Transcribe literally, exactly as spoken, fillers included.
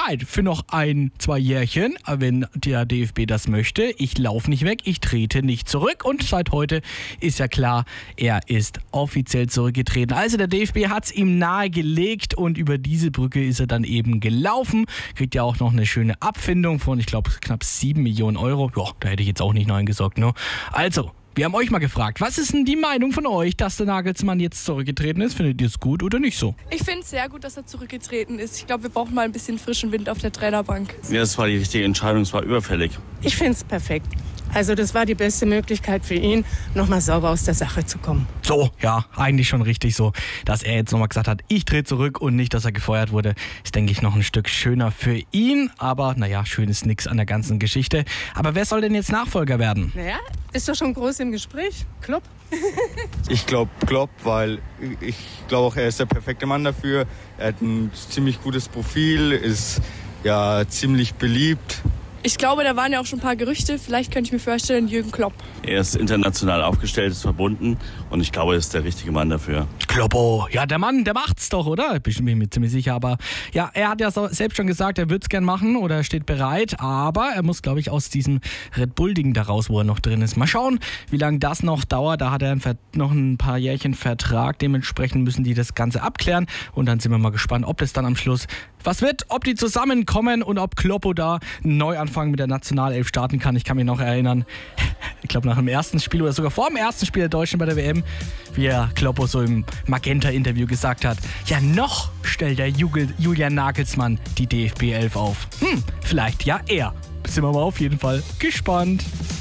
bereit für noch ein, zwei Jährchen, wenn der D F B das möchte. Ich laufe nicht weg, ich trete nicht zurück. Und seit heute ist ja klar, er ist offiziell zurückgetreten. Also der D F B hat es ihm nahegelegt und über diese Brücke ist er dann eben gelaufen. Kriegt ja auch noch eine schöne Abfindung von, ich glaube, knapp sieben Millionen Euro. Ja, da hätte ich jetzt auch nicht Nein gesagt, ne? Also, wir haben euch mal gefragt, was ist denn die Meinung von euch, dass der Nagelsmann jetzt zurückgetreten ist? Findet ihr es gut oder nicht so? Ich finde es sehr gut, dass er zurückgetreten ist. Ich glaube, wir brauchen mal ein bisschen frischen Wind auf der Trainerbank. Ja, das war die richtige Entscheidung, es war überfällig. Ich finde es perfekt. Also das war die beste Möglichkeit für ihn, nochmal sauber aus der Sache zu kommen. So, ja, eigentlich schon richtig so, dass er jetzt nochmal gesagt hat, ich drehe zurück und nicht, dass er gefeuert wurde. Ist, denke ich, noch ein Stück schöner für ihn. Aber naja, schön ist nix an der ganzen Geschichte. Aber wer soll denn jetzt Nachfolger werden? Naja, ist doch schon groß im Gespräch. Klopp? Ich glaube Klopp, weil ich glaube auch, er ist der perfekte Mann dafür. Er hat ein ziemlich gutes Profil, ist ja ziemlich beliebt. Ich glaube, da waren ja auch schon ein paar Gerüchte. Vielleicht könnte ich mir vorstellen, Jürgen Klopp. Er ist international aufgestellt, ist verbunden und ich glaube, er ist der richtige Mann dafür. Kloppo, ja, der Mann, der macht's doch, oder? Bin ich mir ziemlich sicher, aber ja, er hat ja so selbst schon gesagt, er würde es gern machen oder er steht bereit, aber er muss, glaube ich, aus diesem Red Bull-Ding da raus, wo er noch drin ist. Mal schauen, wie lange das noch dauert. Da hat er noch ein paar Jährchen Vertrag, dementsprechend müssen die das Ganze abklären und dann sind wir mal gespannt, ob das dann am Schluss was wird, ob die zusammenkommen und ob Kloppo da einen Neuanfang mit der Nationalelf starten kann. Ich kann mich noch erinnern, ich glaube nach dem ersten Spiel oder sogar vor dem ersten Spiel der Deutschen bei der W M, wie er Kloppo so im Magenta-Interview gesagt hat, ja noch stellt der Julian Nagelsmann die D F B elf auf. Hm, vielleicht ja er. Sind wir mal auf jeden Fall gespannt.